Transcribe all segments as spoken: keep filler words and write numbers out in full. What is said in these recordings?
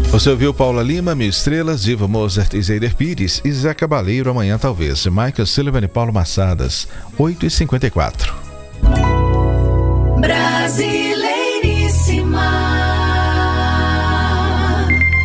Você ouviu Paula Lima, Mil Estrelas, Diva Mozart e Zeider Pires e Zé Cabaleiro, Amanhã Talvez, Michael Sullivan e Paulo Massadas, oito e cinquenta e quatro. Brasileiríssima.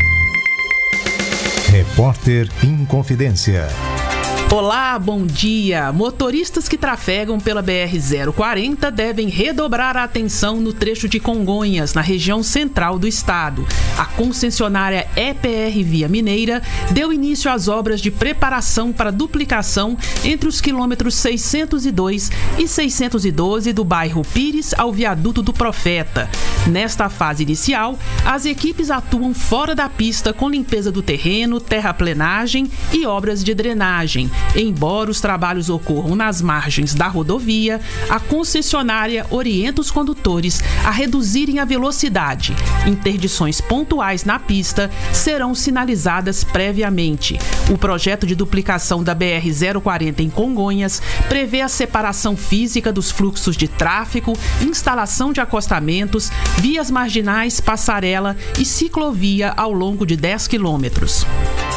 Repórter Inconfidência. Olá, bom dia! Motoristas que trafegam pela B R zero quarenta devem redobrar a atenção no trecho de Congonhas, na região central do estado. A concessionária E P R Via Mineira deu início às obras de preparação para duplicação entre os quilômetros seiscentos e dois e seiscentos e doze do bairro Pires ao viaduto do Profeta. Nesta fase inicial, as equipes atuam fora da pista com limpeza do terreno, terraplenagem e obras de drenagem. Embora os trabalhos ocorram nas margens da rodovia, a concessionária orienta os condutores a reduzirem a velocidade. Interdições pontuais na pista serão sinalizadas previamente. O projeto de duplicação da B R zero quarenta em Congonhas prevê a separação física dos fluxos de tráfego, instalação de acostamentos, vias marginais, passarela e ciclovia ao longo de dez quilômetros.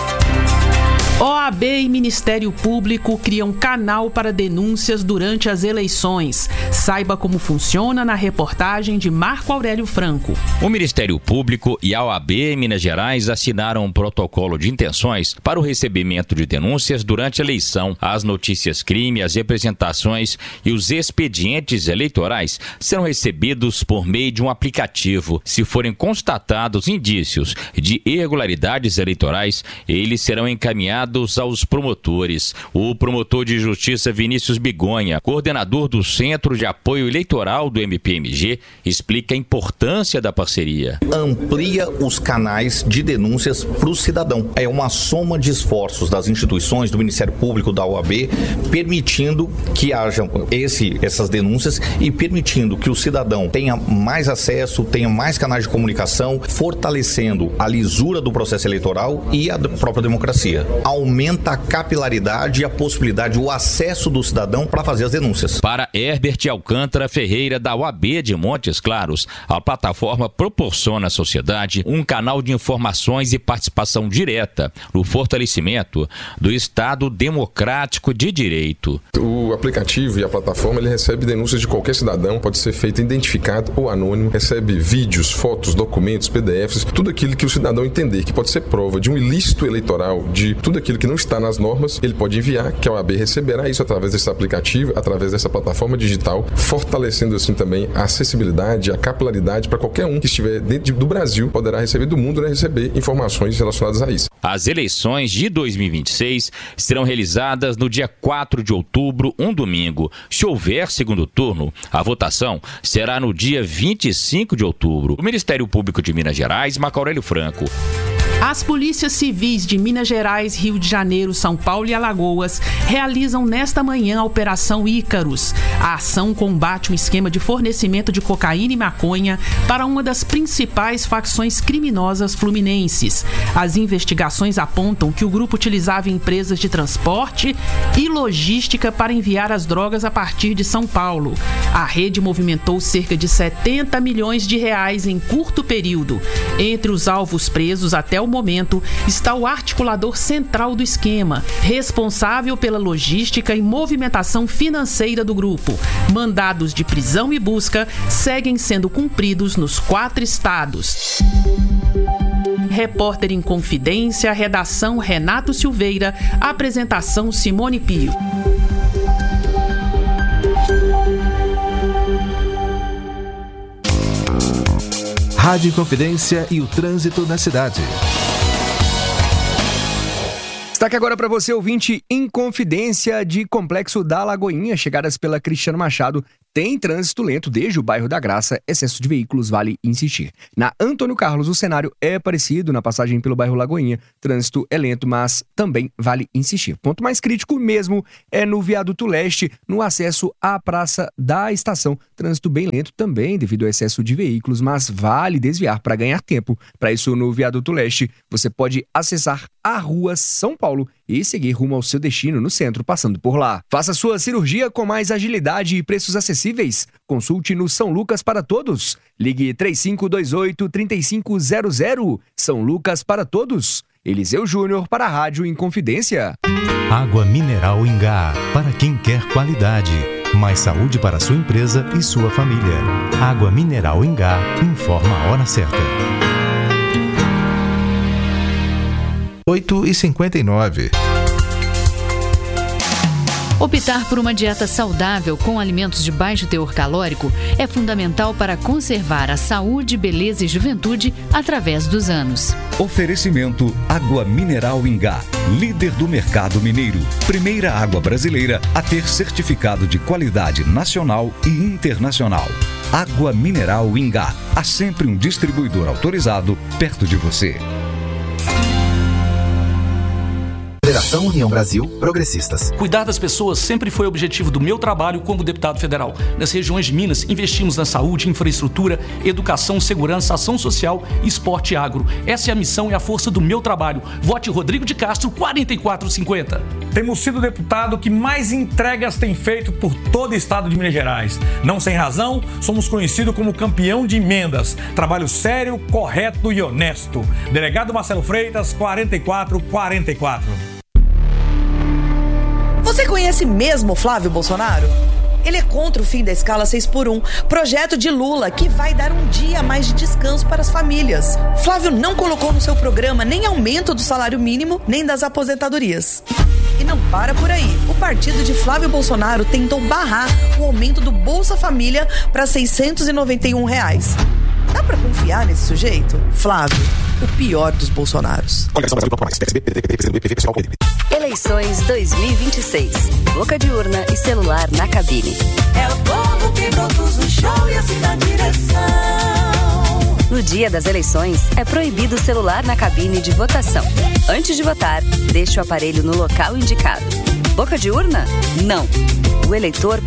O A B e Ministério Público criam canal para denúncias durante as eleições. Saiba como funciona na reportagem de Marco Aurélio Franco. O Ministério Público e a O A B em Minas Gerais assinaram um protocolo de intenções para o recebimento de denúncias durante a eleição. As notícias crime, as representações e os expedientes eleitorais serão recebidos por meio de um aplicativo. Se forem constatados indícios de irregularidades eleitorais, eles serão encaminhados aos promotores. O promotor de justiça Vinícius Bigonha, coordenador do Centro de Apoio Eleitoral do M P M G, explica a importância da parceria. Amplia os canais de denúncias para o cidadão. É uma soma de esforços das instituições, do Ministério Público, da O A B, permitindo que hajam esse, essas denúncias e permitindo que o cidadão tenha mais acesso, tenha mais canais de comunicação, fortalecendo a lisura do processo eleitoral e a própria democracia. Aumenta a capilaridade e a possibilidade, o acesso do cidadão para fazer as denúncias. Para Herbert Alcântara Ferreira, da O A B de Montes Claros, a plataforma proporciona à sociedade um canal de informações e participação direta no fortalecimento do Estado democrático de direito. O aplicativo e a plataforma, ele recebe denúncias de qualquer cidadão, pode ser feito identificado ou anônimo, recebe vídeos, fotos, documentos, P D Fs, tudo aquilo que o cidadão entender que pode ser prova de um ilícito eleitoral, de tudo aquilo que não está nas normas, ele pode enviar, que a O A B receberá isso através desse aplicativo, através dessa plataforma digital, fortalecendo assim também a acessibilidade, a capilaridade para qualquer um que estiver dentro do Brasil, poderá receber do mundo, né, receber informações relacionadas a isso. As eleições de dois mil e vinte e seis serão realizadas no dia quatro de outubro, um domingo. Se houver segundo turno, a votação será no dia vinte e cinco de outubro. O Ministério Público de Minas Gerais, Marco Aurélio Franco. As polícias civis de Minas Gerais, Rio de Janeiro, São Paulo e Alagoas realizam nesta manhã a Operação Ícaros. A ação combate um esquema de fornecimento de cocaína e maconha para uma das principais facções criminosas fluminenses. As investigações apontam que o grupo utilizava empresas de transporte e logística para enviar as drogas a partir de São Paulo. A rede movimentou cerca de setenta milhões de reais em curto período. Entre os alvos presos até o momento está o articulador central do esquema, responsável pela logística e movimentação financeira do grupo. Mandados de prisão e busca seguem sendo cumpridos nos quatro estados. Repórter em Confidência, redação Renato Silveira, apresentação Simone Pio. Rádio Confidência e o trânsito na cidade. Destaque agora para você, ouvinte, Inconfidência de Complexo da Lagoinha, chegadas pela Cristiano Machado. Tem trânsito lento desde o bairro da Graça, excesso de veículos vale insistir. Na Antônio Carlos, o cenário é parecido na passagem pelo bairro Lagoinha. Trânsito é lento, mas também vale insistir. Ponto mais crítico mesmo é no Viaduto Leste, no acesso à Praça da Estação. Trânsito bem lento também devido ao excesso de veículos, mas vale desviar para ganhar tempo. Para isso, no Viaduto Leste, você pode acessar a Rua São Paulo e seguir rumo ao seu destino no centro, passando por lá. Faça sua cirurgia com mais agilidade e preços acessíveis. Consulte no São Lucas para Todos. Ligue três cinco dois oito, três cinco zero zero. São Lucas para Todos. Eliseu Júnior para a Rádio Inconfidência. Água mineral Ingá, para quem quer qualidade. Mais saúde para sua empresa e sua família. Água mineral Ingá, informa a hora certa. oito e cinquenta e nove. Optar por uma dieta saudável com alimentos de baixo teor calórico é fundamental para conservar a saúde, beleza e juventude através dos anos. Oferecimento Água Mineral Ingá, líder do mercado mineiro. Primeira água brasileira a ter certificado de qualidade nacional e internacional. Água Mineral Ingá, há sempre um distribuidor autorizado perto de você. Federação União Brasil Progressistas. Cuidar das pessoas sempre foi o objetivo do meu trabalho como deputado federal. Nas regiões de Minas, investimos na saúde, infraestrutura, educação, segurança, ação social, esporte e agro. Essa é a missão e a força do meu trabalho. Vote Rodrigo de Castro, quarenta e quatro cinquenta. Temos sido o deputado que mais entregas tem feito por todo o estado de Minas Gerais. Não sem razão, somos conhecidos como campeão de emendas. Trabalho sério, correto e honesto. Delegado Marcelo Freitas, quarenta e quatro quarenta e quatro. Você conhece mesmo Flávio Bolsonaro? Ele é contra o fim da escala seis por um, projeto de Lula que vai dar um dia a mais de descanso para as famílias. Flávio não colocou no seu programa nem aumento do salário mínimo, nem das aposentadorias. E não para por aí. O partido de Flávio Bolsonaro tentou barrar o aumento do Bolsa Família para seiscentos e noventa e um reais. Dá pra confiar nesse sujeito? Flávio, o pior dos Bolsonaros. Eleições dois mil e vinte e seis. Boca de urna e celular na cabine. É o povo que produz o show e assim dá direção. No dia das eleições, é proibido o celular na cabine de votação. Antes de votar, deixe o aparelho no local indicado. Boca de urna? Não. O eleitor